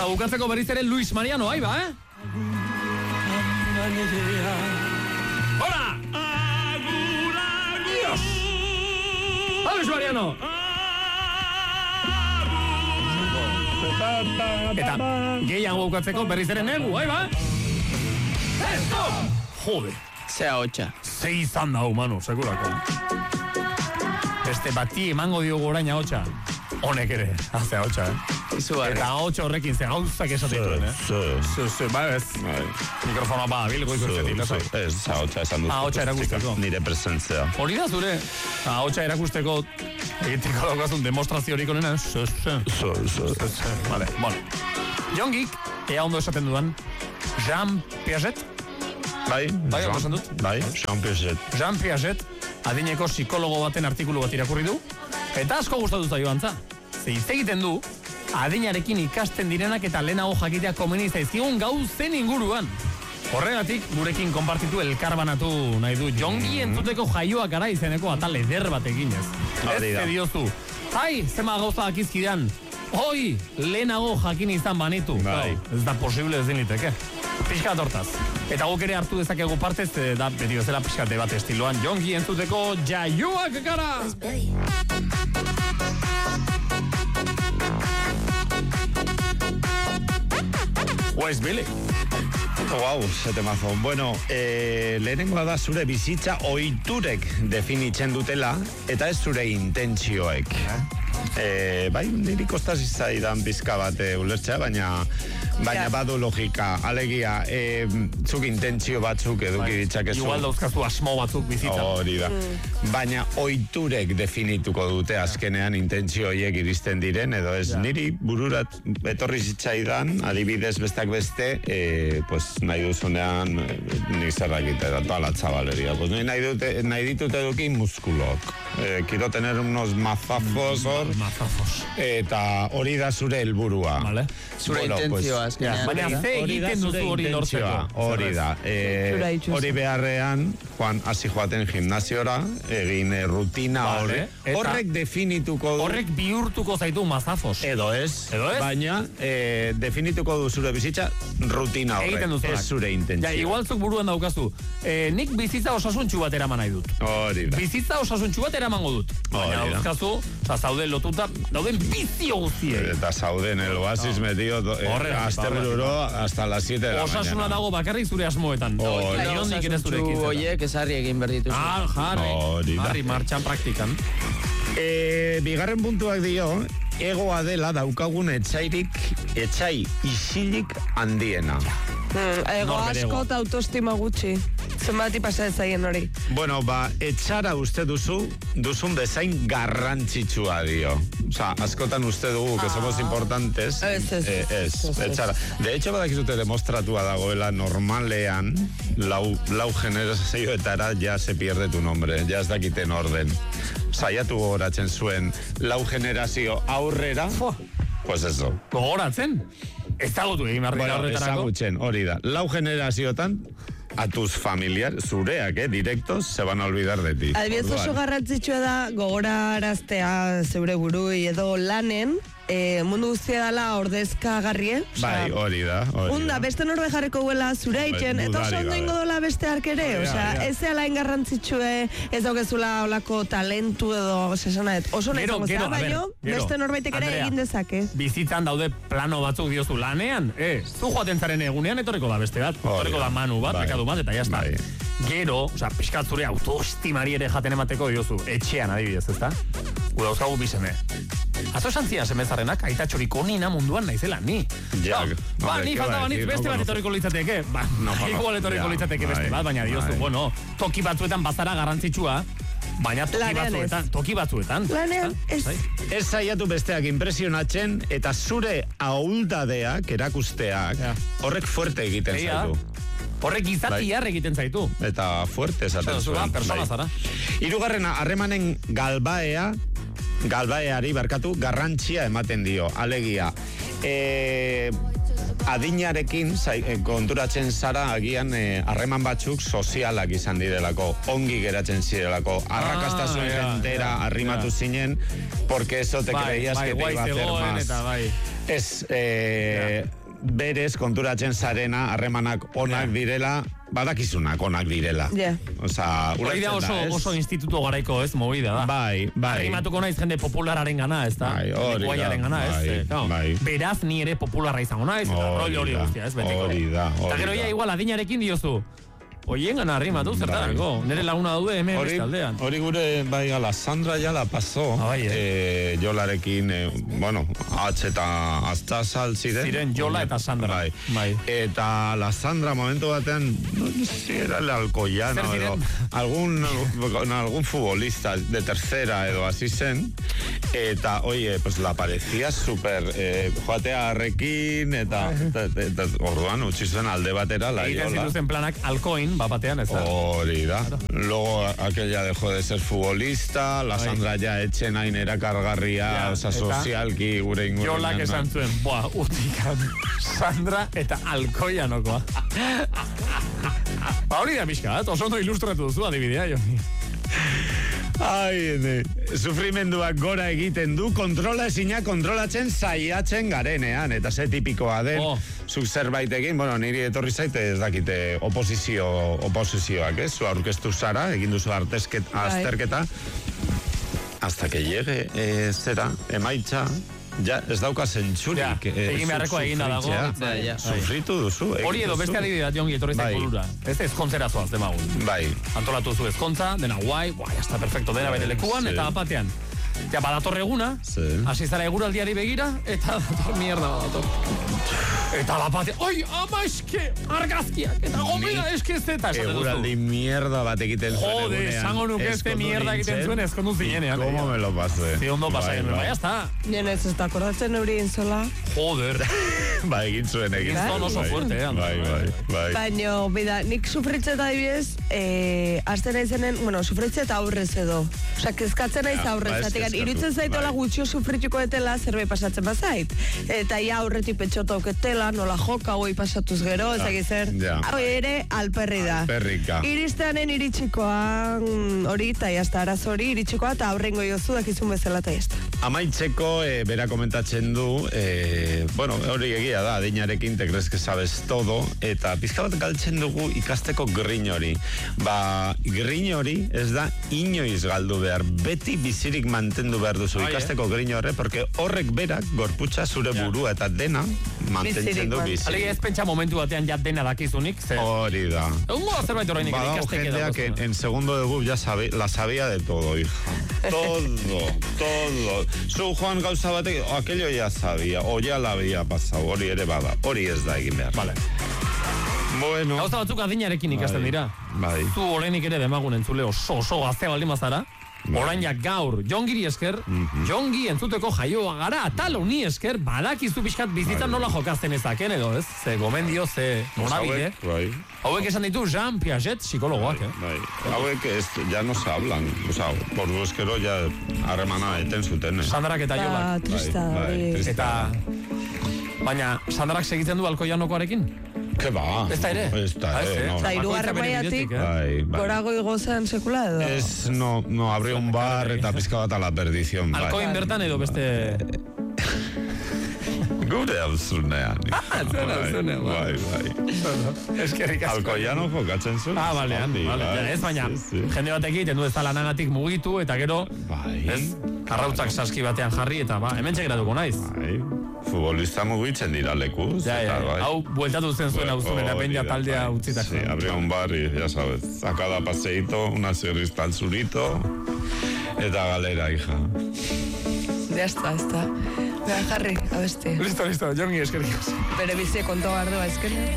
Eta bukatzeko berriz ere Luis Mariano, ahí va, ¡Hola! ¡Dios! ¡A Luis Mariano! Eta gehiago bukatzeko berriz ere negu, ahí va. ¡Esto! Joder. Zea hotxa. Ze izan da, humano, segurako. Beste bati emango diogu orain ahotsa. Honek ere, azea ahotsa, Izugarri. Eta ahotsa horrekin ze gauzak esatituen, Ba, ez. Mikrofonoa ba, bilko ikustetik, Ez, ahotsa esan dut. Ahotsa erakusteko. Nire presentzia. Hori da zure, ahotsa erakusteko egiteko daukazun demostraziorik onena. Vale, bueno. Jongik, ea ondo esaten dudan, Jean Piaget. Bai, ondo esan dut? Bai, Jean Piaget. Jean Piaget, adineko psikologo baten artikulu bat irakurri du, eta asko gustatu zaio antza. Ze hitz egiten du, adinarekin ikasten direnak eta lehenago jakitea komeni zaizkigun gauzen inguruan. Horregatik, gurekin konpartitu elkarbanatu nahi du Jongi entzuteko jaioak gara izeneko atal eder batekin ez. Ez diozu, ai, zema gauza dakizkidean, hoi, lehenago jakin izan banitu. Bai. Ez da posible ez diniteke. Piskat hortaz. Eta guk ere hartu dezakegu partez, da beti bezala piskate bat estiloan. Jongi entzuteko jaioak gara! Where's Billy? Wow, ze temazo. Bueno, lehenengoa da zure bizitza ohiturek definitzen dutela, eta ez zure intentsioek. Bai, niri kostaz izaidan bizka bat ulertzea, baina badu logika. Alegia, zuk intentzio batzuk eduki ditzakezu. Igual dauzkazu asmo batzuk bizitza. Hori da. Baina ohiturek definituko dute azkenean intentzio horiek iristen diren, edo ez. Niri bururat etorri zitzaidan, adibidez bestak beste, pues nahi duzunean nik zerrakite da, toda la chavalería. Pues nahi ditut eduki muskulok. Quiero tener unos mazazos hor. Eta hori da zure helburua. Vale. Zure intentzioa azkenean. Baina ze egiten duzu hori lortzeko. Hori da. Hori beharrean, hasi joaten gimnasiora, egin rutina horrek definituko du. Horrek bihurtuko zaitu mazafos. Edo ez. Baina definituko du zure bizitza rutina horrek. Ez zure intentzioa. Ja, igual zuk buruan daukazu. Nik bizitza osasuntxu bat eraman nahi dut. Hori da. Bizitza osasuntxu bat eramango dut. Baina dauzkazu, zauden lotuta, dauden bizio guztiei. Eta zauden el oasis metido astebururo hasta las 7 de la mañana. Osasuna dago bakarrik zure asmoetan. Osasuntxu horiek esarri egin berdituzu. Jarri martxan praktikan. Bigarren puntuak dio, egoa dela daukagun etxai isilik handiena. Ego asko eta autoestima gutxi. Zenbati pasa ezaien hori. Bueno, etxara uste duzun bezain garrantzitsua dio. Osa, askotan uste dugu, que somos importantes. Ez, etxara. De hecho, badakizute demostratua dagoela normalean, lau generazioetara ja se pierde tu nombre, ja ez dakiten orden. Saiatu gogoratzen zuen lau generazio aurrera, pues eso. Gogoratzen? Ezagutu egin behar dira horretarako? Ezagutzen, hori da. Lau generaziotan, a tus familiares, zureak, directos, se van a olvidar de ti. Adibidez oso garrantzitsua da gogoraraztea zeure burui edo lanen, mundu guztia dela ordezkagarrie. Bai, hori da. Unda, beste norbe jarriko guela zure eitzen, eta oso ondo ingo dola beste arkere, ez zela ingarrantzitsue, ez daukezula olako talentu edo, oso nahi zango zera, baino, beste norbaitek ere egin dezake. Bizitzan daude plano batzuk diozu lanean, zu joaten zaren egunean etorriko da beste bat, etorriko da manu bat, bekadu bat, eta jazta. Gero, piskat zure autoestimari ere jaten emateko diozu, etxean adibidez, ezta? Gu dauzkagu bizeme. Azo esan zian semezarrenak, aita txoriko nina munduan naizela, ni. Ni faltaba nitz beste bat etorriko litzateke. Igual etorriko litzateke beste bat, baina diozu, bueno, toki batzuetan bazara garrantzitsua, baina toki batzuetan. Lanean, ez. Ez saiatu besteak impresionatzen, eta zure ahuldadeak, erakusteak, horrek fuerte egiten zaitu. Horrek izatiar egiten zaitu. Eta fuerte esaten zuen. Persona zara. Hirugarrena, harremanen galbaeari garrantzia ematen dio. Alegia, adinarekin konturatzen zara agian harreman batzuk sozialak izan direlako, ongi geratzen zirelako, arrakastasun jentera arrimatu zinen, porque eso te creías que te iba a hacer más. Ez, berez konturatzen zarena, harremanak onak direla, badakizunak onak direla. Osa, hori da oso instituto garaiko, ez, movida da. Bai. Arrimatuko naiz jende populararen gana, ez da. Bai. Beraz, ni ere popularra izango naiz, eta hori guztia, ez, betiko. Hori da. Eta gero ja, igual, adinarekin diozu. Oien gana arrimatu, zertarako. Nere laguna daude hemen bestaldean. Hori gure, bai, la Sandra ya la pasó. Jolarekin, bueno, H eta Aztazal ziren. Ziren Jola eta Sandra. Bai. Eta la Sandra momentu batean, no sé si era el Alcoyano, edo algún futbolista de tercera edo así zen. Eta, oye, pues la parecía super joatea arrekin, eta orduan, utzi zuen alde batera, la Jola. Egiten zituzen planak Alcoin, bapatean ez da. Hori da. Luego aquella dejó de ser futbolista, la Sandra ya etxen hain erakargarria, oza, sozialki gure ingurrean. Jolak esan zuen, utikan, Sandra eta Alcoyanokoa. Hori da pixka, oso ondo ilustratu duzu adibidea, Joni. Sufrimenduak gora egiten du, kontrolatzen saiatzen garenean, eta ze tipikoa den, zuk zerbait egin, bueno, niri etorri zaite ez dakite oposizioak, ez? Zu aurkeztu zara, egin duzu azterketa, hasta que llegue emaitza, ja, ez dauka zentzurik. Egin beharrekoa egin da dago. Sufritu duzu. Hori edo beste adibidea jongi etorri zaik burura. Ez ezkontzera zoaz demagun. Bai. Antolatu zu ezkontza, dena guai, hasta perfecto, dena bere lekuan, eta batean. Ja, badator eguna, hasi zara eguraldiari begira, eta dator mierda badator. Eta batean, oi, ama eske, argazkiak, eta gomida eske ez eta. Eguraldi mierda bat egiten zuen egunean. Jode, zango nuke este mierda egiten zuen eskondu zinenean. Como me lo pasé. Si ondo pasa genuen, bai, hasta. Nien ez da akordatzen hori inzola. Joder. Ba, egin zuen. Gizton oso fuerte, Bai. Baina, bida, nik sufritze eta adibidez, azten aizenen, bueno, sufritze eta aurrez edo. Osa, kezkatzen aiz aurrez. Irutzen zaitola gutxio sufrituko etela zerbait pasatzen bazait. Eta ia aurretik petxota oketela, nola joka hoi pasatuz gero, ezagik zer. Hoi ere, alperri da. Alperrika. Iristeanen iritsikoan hori, eta jazta araz hori, iritsikoa eta aurrengo jozu dakizun bezala eta jazta. Amaitzeko, bera komentatzen du, bueno, hori egia da, adinarekin te crees que sabes todo, eta pizka bat galtzen dugu ikasteko grin hori. Ba, grin hori ez da inoiz galdu behar, beti bizirik mantendu behar duzu ikasteko grin horre, porque horrek berak gorputza zure burua eta dena mantentzen du bizirik. Alegi ez pentsa momentu batean ja dena dakizunik, ze... Hori da. Egun goda zerbait horreinik ikasteke da. Badago jendeak en segundo de gub ya la sabía de todo, hija. Todo. Zu Juan gauza batek, aquello ya sabía, o ya la había pasado, hori ere bada, hori ez da egin behar. Vale. Bueno. Gauza batzuk adinarekin ikasten dira. Bai. Zu olenik ere demagun entzule oso gaztea baldin bazara. Orain ja gaur, Jongiri esker, Jongi entzuteko jaioa gara, tal honi esker, badakizu pixkat bizitzan nola jokazten ezaken edo, ez? Ze gomendio, ze norabide. Hauek esan ditu Jean Piaget, psikologoak, Hauek ya no se hablan, oza, bordu eskero ja harremana eten zuten, Sandrak eta Jolak. Trista, eta, baina, Sandrak segitzen du Alcoyanokoarekin? Que ba. Ez da ere? Ez da, no. Eta irugarren baiatik, gorago igozan sekula edo? Ez, no, abrió un bar eta pizka bat a la perdición. Alcoin bertan edo beste... Gure alzunean. Zunean. Bai. Eskerrik asko. Alcoyano jokatzen zuen. Balean. Ez baina, jende batek egiten du ez da lanagatik mugitu, eta gero, ez, arrautzak saski batean jarri, eta hemen txegeratuko naiz. Bai. Futbolista mugitzen dira lekuz. Hau, bueltatu zen zuen auzunera, peña taldea utzitak. Sí, abrió un bar y, ya sabes, a cada paseito, una cerrista al surito, eta galera, hija. Ya está. Beha jarri, abeste. Listo, Jongi, eskerrik asko. Bere bizi konto gardoa, eskerrik.